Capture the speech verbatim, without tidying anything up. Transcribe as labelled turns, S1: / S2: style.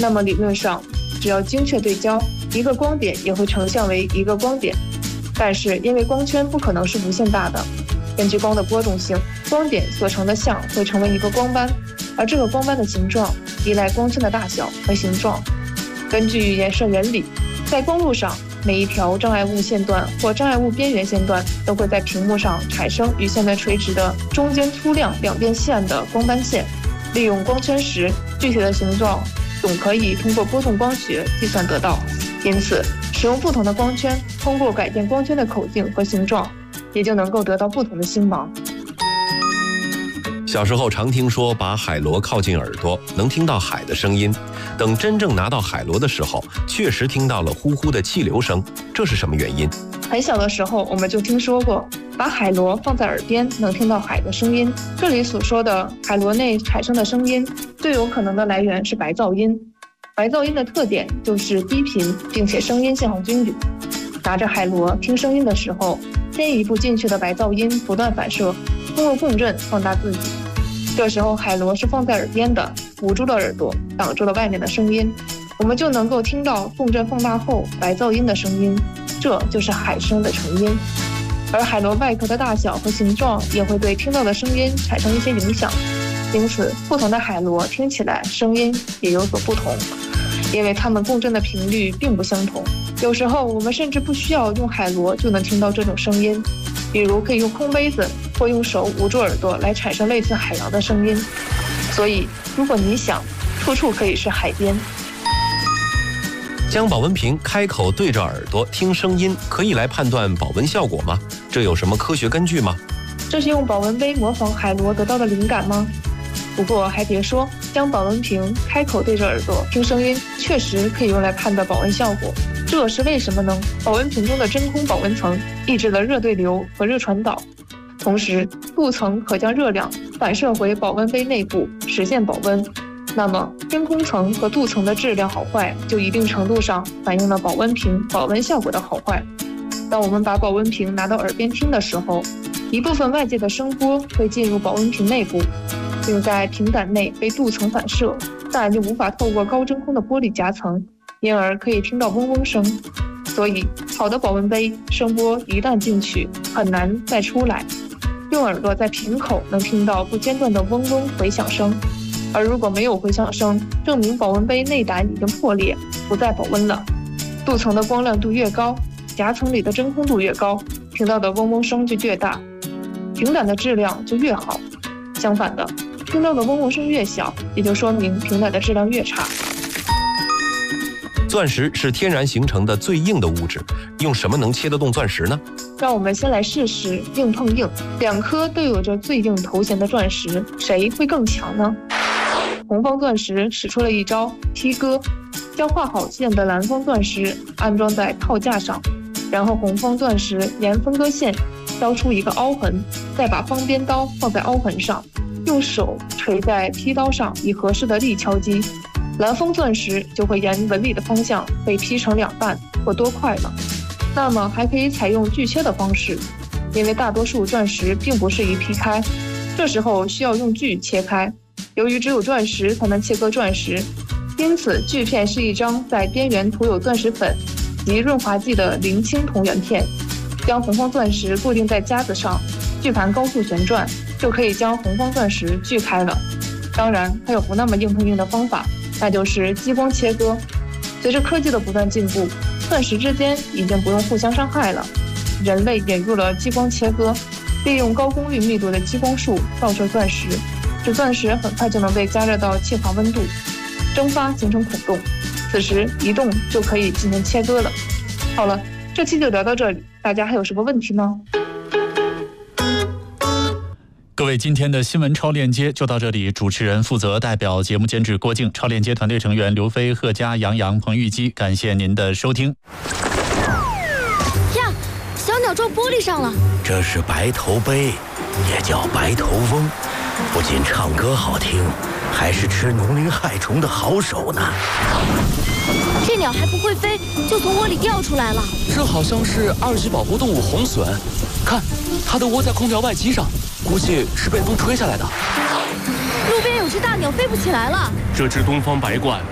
S1: 那么理论上，只要精确对焦，一个光点也会成像为一个光点。但是因为光圈不可能是无限大的，根据光的波动性，光点所成的像会成为一个光斑，而这个光斑的形状依赖光圈的大小和形状。根据衍射原理，在光路上，每一条障碍物线段或障碍物边缘线段都会在屏幕上产生与线段垂直的中间粗亮两边线的光斑线。利用光圈时，具体的形状总可以通过波动光学计算得到。因此，使用不同的光圈，通过改变光圈的口径和形状，也就能够得到不同的星芒。
S2: 小时候常听说把海螺靠近耳朵能听到海的声音，等真正拿到海螺的时候，确实听到了呼呼的气流声，这是什么原因？
S1: 很小的时候我们就听说过，把海螺放在耳边能听到海的声音。这里所说的海螺内产生的声音，最有可能的来源是白噪音。白噪音的特点就是低频，并且声音信号均匀。拿着海螺听声音的时候，先一步进去的白噪音不断反射，通过共振放大自己。这时候海螺是放在耳边的，捂住了耳朵，挡住了外面的声音，我们就能够听到共振放大后白噪音的声音，这就是海声的成因。而海螺外壳的大小和形状也会对听到的声音产生一些影响，因此不同的海螺听起来声音也有所不同，因为它们共振的频率并不相同。有时候我们甚至不需要用海螺就能听到这种声音，比如可以用空杯子或用手捂住耳朵来产生类似海洋的声音。所以如果你想，处处可以是海边。
S2: 将保温瓶开口对着耳朵听声音，可以来判断保温效果吗？这有什么科学根据吗？
S1: 这是用保温杯模仿海螺得到的灵感吗？不过还别说，将保温瓶开口对着耳朵听声音，确实可以用来判断保温效果。这是为什么呢？保温瓶中的真空保温层抑制了热对流和热传导，同时镀层可将热量反射回保温杯内部，实现保温。那么真空层和镀层的质量好坏，就一定程度上反映了保温瓶保温效果的好坏。当我们把保温瓶拿到耳边听的时候，一部分外界的声波会进入保温瓶内部，并在瓶胆内被镀层反射，但就无法透过高真空的玻璃夹层，因而可以听到嗡嗡声。所以好的保温杯声波一旦进去，很难再出来。用耳朵在瓶口能听到不间断的嗡嗡回响声，而如果没有回响声，证明保温杯内胆已经破裂，不再保温了。镀层的光亮度越高，夹层里的真空度越高，听到的嗡嗡声就越大，瓶胆的质量就越好。相反的，听到的嗡嗡声越小，也就说明瓶胆的质量越差。
S2: 钻石是天然形成的最硬的物质，用什么能切得动钻石呢？
S1: 让我们先来试试硬碰硬。两颗都有着最硬头衔的钻石，谁会更强呢？红方钻石使出了一招劈割，将画好线的蓝方钻石安装在套架上，然后红方钻石沿分割线挑出一个凹痕，再把方边刀放在凹痕上，用手垂在劈刀上，以合适的力敲击，蓝方钻石就会沿纹理的方向被劈成两半或多块了。那么还可以采用锯切的方式，因为大多数钻石并不适宜劈开，这时候需要用锯切开。由于只有钻石才能切割钻石，因此锯片是一张在边缘涂有钻石粉及润滑剂的零清铜圆片。将红方钻石固定在夹子上，锯盘高速旋转，就可以将红方钻石锯开了。当然还有不那么硬碰硬的方法，那就是激光切割。随着科技的不断进步，钻石之间已经不用互相伤害了，人类引入了激光切割，利用高功率密度的激光束照射钻石，使钻石很快就能被加热到气化温度，蒸发形成孔洞，此时移动就可以进行切割了。好了，这期就聊到这里，大家还有什么问题吗？
S3: 各位，今天的新闻超链接就到这里。主持人负责代表节目监制郭靖，超链接团队成员刘飞、贺佳、杨洋、彭玉基，感谢您的收听。
S4: 呀，小鸟撞玻璃上了。
S5: 这是白头杯，也叫白头翁，不仅唱歌好听，还是吃农林害虫的好手呢。
S4: 这鸟还不会飞，就从窝里掉出来了。
S6: 这好像是二级保护动物红隼，看，它的窝在空调外机上，估计是被风吹下来的。
S4: 路边有只大鸟飞不起来了。
S6: 这只东方白鹳